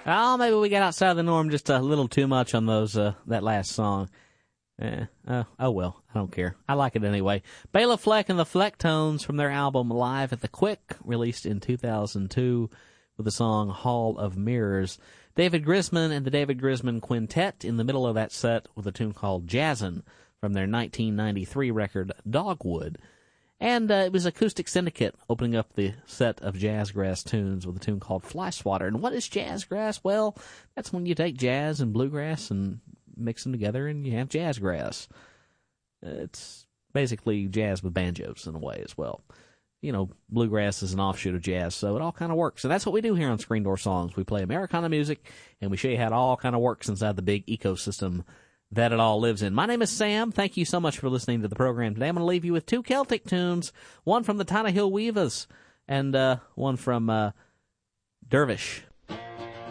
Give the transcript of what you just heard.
Oh, maybe we got outside of the norm just a little too much on those that last song. Oh well, I don't care. I like it anyway. Bela Fleck and the Flecktones from their album Live at the Quick, released in 2002 with the song Hall of Mirrors. David Grisman and the David Grisman Quintet in the middle of that set with a tune called Jazzin' from their 1993 record Dogwood. And it was Acoustic Syndicate opening up the set of Jazzgrass tunes with a tune called Fly Swatter. And what is Jazzgrass? Well, that's when you take jazz and bluegrass and mix them together and you have Jazzgrass. It's basically jazz with banjos in a way as well. You know, bluegrass is an offshoot of jazz, so it all kind of works. And that's what we do here on Screen Door Songs. We play Americana music, and we show you how it all kind of works inside the big ecosystem that it all lives in. My name is Sam. Thank you so much for listening to the program today. I'm going to leave you with two Celtic tunes, one from the Tannahill Weavers and one from Dervish.